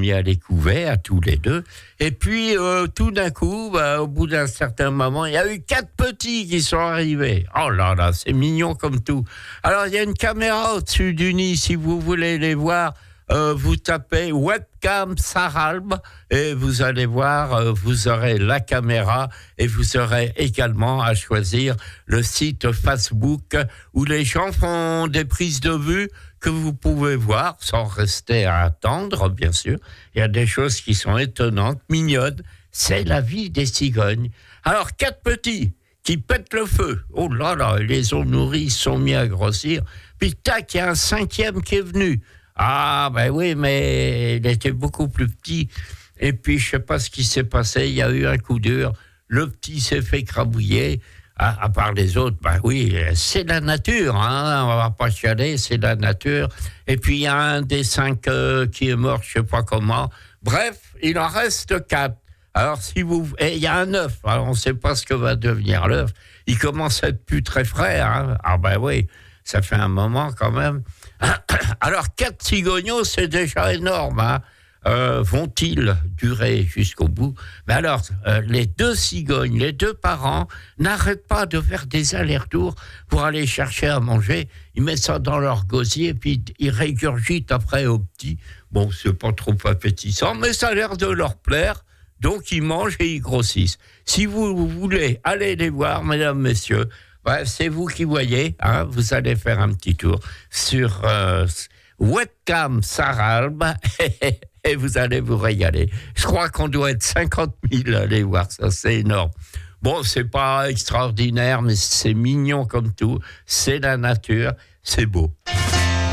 mis à découvert, tous les deux. Et puis, tout d'un coup, au bout d'un certain moment, il y a eu 4 petits qui sont arrivés. Oh là là, c'est mignon comme tout. Alors, il y a une caméra au-dessus du nid, si vous voulez les voir. Vous tapez webcam Saralbe et vous allez voir, vous aurez la caméra et vous aurez également à choisir le site Facebook où les gens font des prises de vue que vous pouvez voir sans rester à attendre, bien sûr. Il y a des choses qui sont étonnantes, mignonnes. C'est la vie des cigognes. Alors, 4 petits qui pètent le feu. Oh là là, ils les ont nourris, ils sont mis à grossir. Puis tac, il y a un 5e qui est venu. Ah, ben oui, mais il était beaucoup plus petit. Et puis, je ne sais pas ce qui s'est passé. Il y a eu un coup dur. Le petit s'est fait crabouiller. À part les autres, ben oui, c'est la nature. Hein, on ne va pas chialer, c'est la nature. Et puis, il y a un des 5 qui est mort, je ne sais pas comment. Bref, il en reste 4. Alors, si vous... Et il y a un œuf. Alors, on ne sait pas ce que va devenir l'œuf. Il commence à être plus très frais. Hein. Ah ben oui, ça fait un moment quand même. Alors, 4 cigognos, c'est déjà énorme. Hein. Vont-ils durer jusqu'au bout? Mais alors, les 2 cigognes, les 2 parents, n'arrêtent pas de faire des allers-retours pour aller chercher à manger. Ils mettent ça dans leur gosier, puis ils régurgitent après au petit. Bon, c'est pas trop appétissant, mais ça a l'air de leur plaire. Donc, ils mangent et ils grossissent. Si vous voulez aller les voir, mesdames, messieurs, ouais, c'est vous qui voyez, hein, vous allez faire un petit tour sur webcam Saralbe et vous allez vous régaler. Je crois qu'on doit être 50 000 à aller voir ça, c'est énorme. Bon, c'est pas extraordinaire, mais c'est mignon comme tout, c'est la nature, c'est beau.